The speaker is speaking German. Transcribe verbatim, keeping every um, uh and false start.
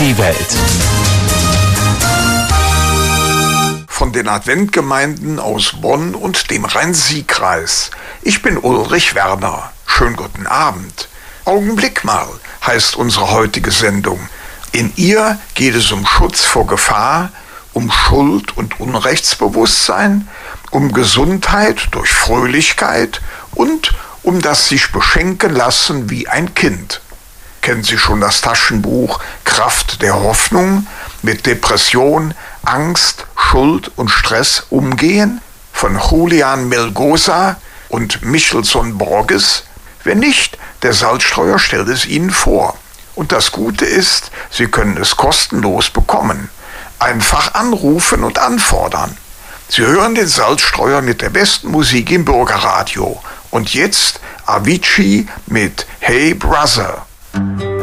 die Welt. Von den Adventgemeinden aus Bonn und dem Rhein-Sieg-Kreis. Ich bin Ulrich Werner. Schönen guten Abend. Augenblick mal heißt unsere heutige Sendung. In ihr geht es um Schutz vor Gefahr, um Schuld- und Unrechtsbewusstsein, um Gesundheit durch Fröhlichkeit und um das sich beschenken lassen wie ein Kind. Kennen Sie schon das Taschenbuch Kraft der Hoffnung, mit Depression, Angst, Schuld und Stress umgehen von Julian Melgosa und Michelson Borges? Wenn nicht, der Salzstreuer stellt es Ihnen vor. Und das Gute ist, Sie können es kostenlos bekommen. Einfach anrufen und anfordern. Sie hören den Salzstreuer mit der besten Musik im Bürgerradio. Und jetzt Avicii mit Hey Brother.